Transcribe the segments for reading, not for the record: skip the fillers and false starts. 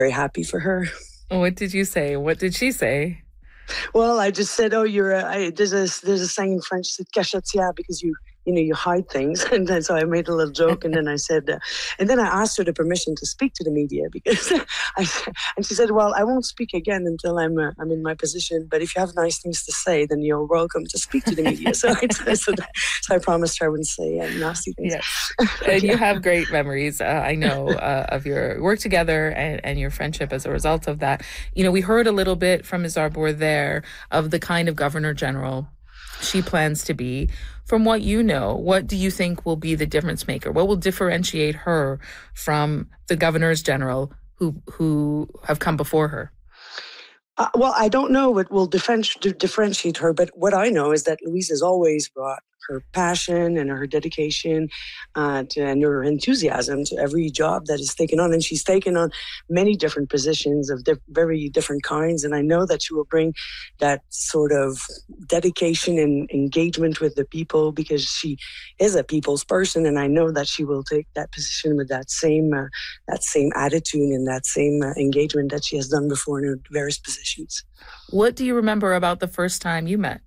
very happy for her. What did you say? What did she say? Well, I just said, "Oh, there's a saying in French, c'est cachetière, because you hide things." And then so I made a little joke, and then I said, and then I asked her the permission to speak to the media because and she said, "Well, I won't speak again until I'm in my position. But if you have nice things to say, then you're welcome to speak to the media." So I promised her I wouldn't say nasty things. Yes. And you have great memories, I know, of your work together and your friendship as a result of that. We heard a little bit from Ms. Arbour there of the kind of Governor General she plans to be. From what you know, what do you think will be the difference maker? What will differentiate her from the governors general who have come before her? Well, I don't know what will differentiate her, but what I know is that Louise has always brought her passion and her dedication and her enthusiasm to every job that is taken on. And she's taken on many different positions of very different kinds. And I know that she will bring that sort of dedication and engagement with the people because she is a people's person. And I know that she will take that position with that same attitude and that same engagement that she has done before in her various positions. What do you remember about the first time you met?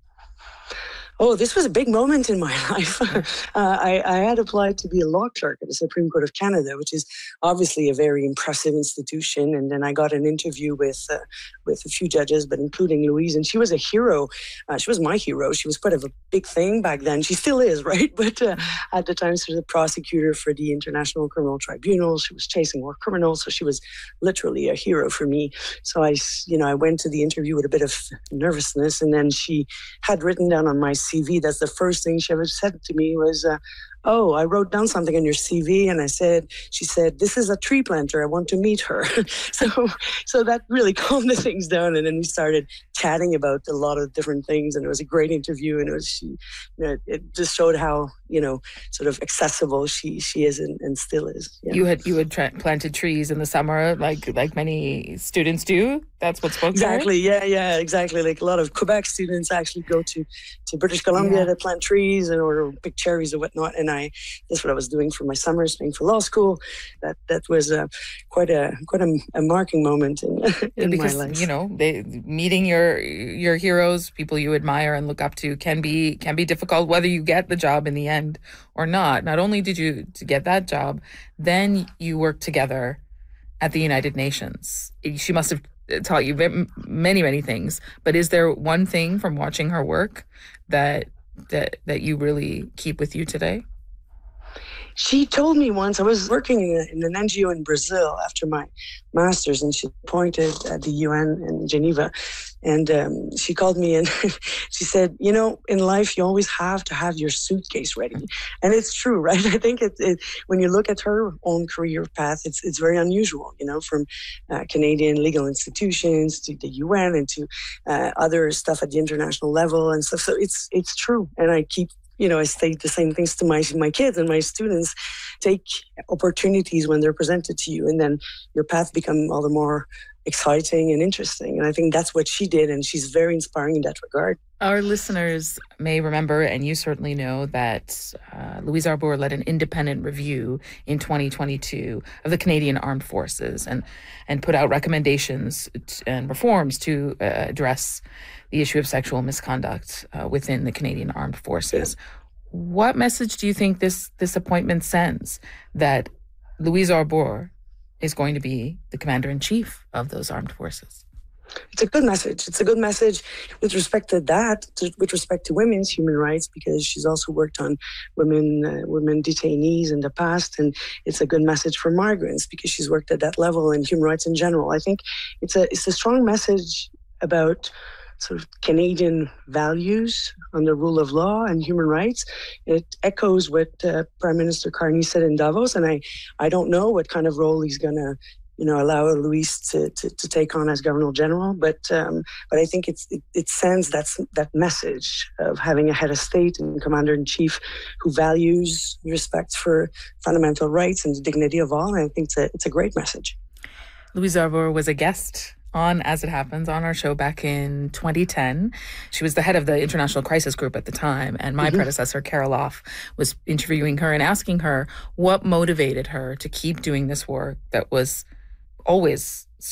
Oh, this was a big moment in my life. I had applied to be a law clerk at the Supreme Court of Canada, which is obviously a very impressive institution. And then I got an interview with a few judges, but including Louise. And she was a hero. She was my hero. She was part of a big thing back then. She still is, right? But at the time, she was a prosecutor for the International Criminal Tribunal. She was chasing war criminals. So she was literally a hero for me. So I went to the interview with a bit of nervousness. And then she had written down on my CV, that's the first thing she ever said to me was, "Oh, I wrote down something on your CV," and she said, "This is a tree planter. I want to meet her." So that really calmed the things down, and then we started chatting about a lot of different things, and it was a great interview, and it just showed how sort of accessible she is and still is. Yeah. You had planted trees in the summer, like many students do. That's what spoke exactly. To her? Yeah, exactly. Like a lot of Quebec students actually go to British Columbia to plant trees or pick cherries or whatnot, and that's what I was doing for my summers, paying for law school. That was quite a marking moment in my life. Meeting your heroes, people you admire and look up to, can be difficult, whether you get the job in the end or not. Not only did you get that job, then you worked together at the United Nations. She must have taught you many, many things. But is there one thing from watching her work that you really keep with you today? She told me once, I was working in an NGO in Brazil after my master's, and she appointed at the UN in Geneva. And she called me and she said, in life, you always have to have your suitcase ready. And it's true, right? I think when you look at her own career path, it's very unusual, from Canadian legal institutions to the UN and to other stuff at the international level and stuff. So it's true. And I keep I state the same things to my kids and my students. Take opportunities when they're presented to you, and then your path become all the more exciting and interesting. And I think that's what she did, and she's very inspiring in that regard. Our listeners may remember, and you certainly know, that Louise Arbour led an independent review in 2022 of the Canadian Armed Forces and put out recommendations and reforms to address the issue of sexual misconduct within the Canadian Armed Forces. Yeah. What message do you think this appointment sends, that Louise Arbour is going to be the commander-in-chief of those armed forces? It's a good message. It's a good message with respect to that, with respect to women's human rights, because she's also worked on women detainees in the past, and it's a good message for migrants because she's worked at that level in human rights in general. I think it's a strong message about sort of Canadian values on the rule of law and human rights. It echoes what Prime Minister Carney said in Davos, and I don't know what kind of role he's going to allow Louise to take on as Governor General, but I think it sends that message of having a head of state and commander-in-chief who values respect for fundamental rights and the dignity of all, and I think it's a great message. Louise Arbour was a guest on As It Happens on our show back in 2010. She was the head of the International Crisis Group at the time, and my predecessor, Carol Off, was interviewing her and asking her what motivated her to keep doing this work that was always